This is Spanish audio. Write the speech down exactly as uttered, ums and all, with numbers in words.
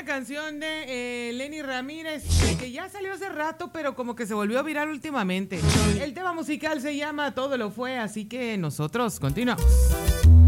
canción de eh, Lenny Ramírez, que ya salió hace rato, pero como que se volvió viral últimamente. El tema musical se llama Todo lo fue, así que nosotros continuamos.